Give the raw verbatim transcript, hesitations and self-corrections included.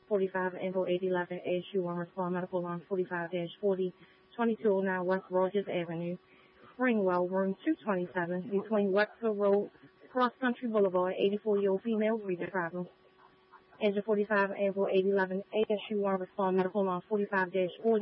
forty-five Info eight eleven A S U one Respond Medical Line forty-five forty, twenty-two oh nine West Rogers Avenue, Springwell, room two twenty-seven, between Wexford Road, Cross Country Boulevard, eighty-four-year-old female breathing problem. Engine forty-five Info eight eleven A S U one Respond Medical Line forty-five forty.